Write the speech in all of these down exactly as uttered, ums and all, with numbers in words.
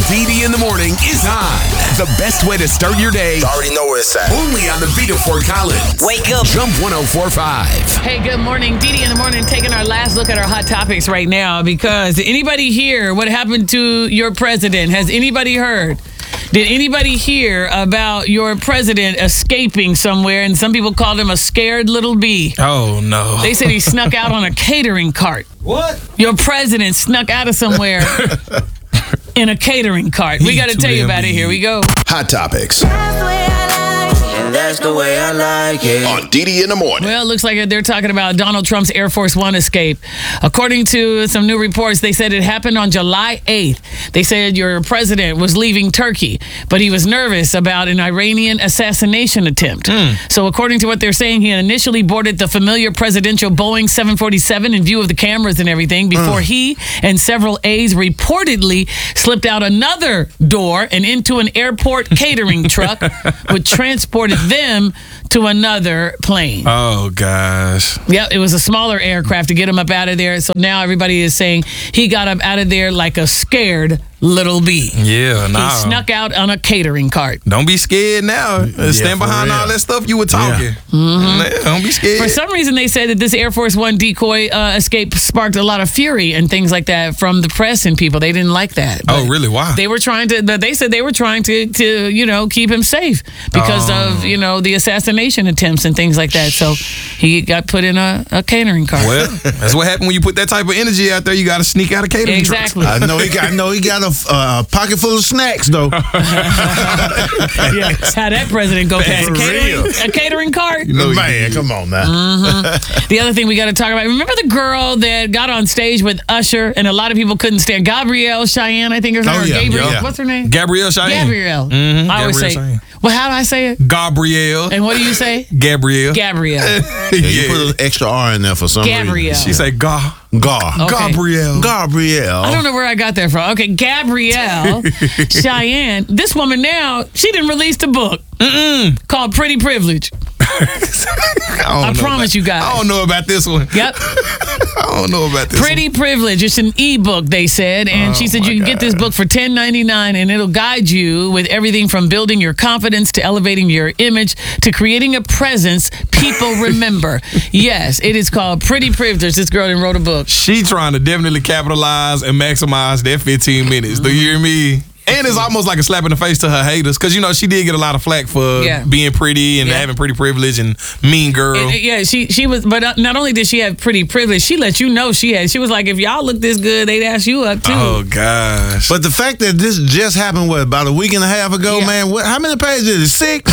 D D in the morning is on. The best way to start your day. You already know where it's at. Only on the beat of Fort Collins. Wake up. Jump one oh four point five. Hey, good morning. D D in the morning, taking our last look at our hot topics right now because anybody hear what happened to your president? Has anybody heard? Did anybody hear about your president escaping somewhere? And some people called him a scared little bee. Oh, no. They said he snuck out on a catering cart. What? Your president snuck out of somewhere in a catering cart. We He's got to too tell you damn about it. big. Here we go. Hot topics That's the way I like it. on D D in the morning. Well, it looks like they're talking about Donald Trump's Air Force One escape. According to some new reports, they said it happened on July eighth. They said your president was leaving Turkey, but he was nervous about an Iranian assassination attempt. Mm. So according to what they're saying, he initially boarded the familiar presidential Boeing seven forty-seven in view of the cameras and everything before mm. he and several aides reportedly slipped out another door and into an airport catering truck, which transported them to another plane. Oh, gosh. Yep, it was a smaller aircraft to get him up out of there. So now everybody is saying he got up out of there like a scared little bee. Yeah, He nah. snuck out on a catering cart. Don't be scared now. Stand for behind real. all that stuff you were talking. Yeah. Mm-hmm. Don't be scared. For some reason, they said that this Air Force One decoy uh, escape sparked a lot of fury and things like that from the press and people. They didn't like that. Oh, But really? Why? They were trying to. They said they were trying to, to you know, keep him safe because Oh. of you know the assassination attempts and things like that. So he got put in a, a catering cart. Well, that's what happened when you put that type of energy out there. You got to sneak out of catering trucks. Exactly. I know he got. I know he got a uh, pocket full of snacks though. Yeah, how that president go past a For catering, real. a catering cart. know he Man, did. come on now. Mm-hmm. The other thing we got to talk about. Remember the girl that got on stage with Usher and a lot of people couldn't stand Gabrielle Cheyenne, I think her name. Oh, or yeah, Gabrielle. yeah. What's her name? Gabrielle Cheyenne. Gabrielle. Mhm, I always Gabrielle say. Cheyenne. Well, how do I say it? Gabrielle. And what do you say? Gabrielle. Gabrielle. Yeah, you put an extra R in there for some Gabrielle. reason. She say Ga. Gar. Okay. Gabrielle. Gabrielle. I don't know where I got that from. Okay, Gabrielle Cheyenne. This woman now, she didn't release the book Mm-mm. called Pretty Privilege. I, I promise you guys. I don't know about this one. Yep. I don't know about this Pretty Privilege. It's an ebook, they said. And Oh, she said my you can get this God. book for ten ninety-nine and it'll guide you with everything from building your confidence to elevating your image to creating a presence people remember. Yes, it is called Pretty Privilege. This girl done wrote a book. She trying to definitely capitalize and maximize that fifteen minutes. Do you hear me? And it's almost like a slap in the face to her haters because, you know, she did get a lot of flack for Yeah. being pretty and Yeah. having pretty privilege and mean girl. And, uh, yeah, she she was, but uh, not only did she have pretty privilege, she let you know she had. She was like, if y'all look this good, they'd ask you up too. Oh, gosh. But the fact that this just happened, what, about a week and a half ago, Yeah. man, what, how many pages is it? Six?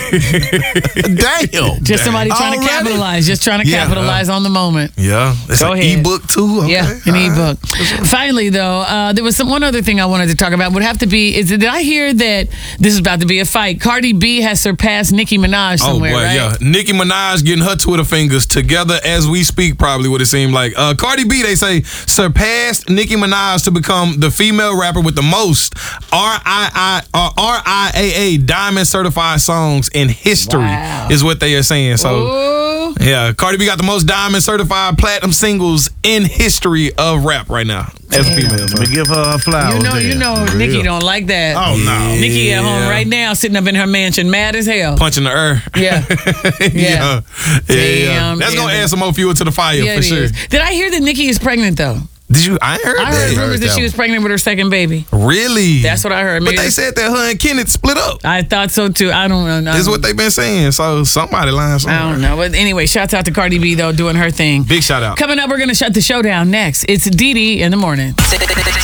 Damn. Just somebody trying to Already? capitalize, just trying to Yeah. capitalize on the moment. yeah. It's Go an ahead. ebook, too? Okay. Yeah, an All right. ebook. Finally, though, uh, there was some one other thing I wanted to talk about. Would have to be is did I hear that this is about to be a fight? Cardi B has surpassed Nicki Minaj Oh, somewhere, boy, right? yeah. Nicki Minaj getting her Twitter fingers together as we speak, probably what it seemed like. Uh, Cardi B, they say, surpassed Nicki Minaj to become the female rapper with the most R I I uh, R I A A Diamond certified songs in history, Wow. is what they are saying. So, Ooh. yeah, Cardi B got the most Diamond certified platinum singles in history of rap right now as a female. Let So. me give her her flowers. You know, you then. know, For Nicki real. don't like that. Oh, no. Nicki at home Yeah. right now, sitting up in her mansion, mad as hell. Punching the air. Yeah. yeah. Yeah, yeah. Damn, That's going to damn. add some more fuel to the fire Yeah, for it sure. is. Did I hear that Nicki is pregnant though? Did you? I ain't heard I that. heard rumors heard that that she one. was pregnant with her second baby. Really? That's what I heard. But Maybe they that's- said that her and Kenneth split up. I thought so too. I don't know. Is what they've been saying. So somebody lying I somewhere. don't know. But anyway, shouts out to Cardi B though, doing her thing. Big shout out. Coming up, we're gonna shut the show down next. It's D D in the morning.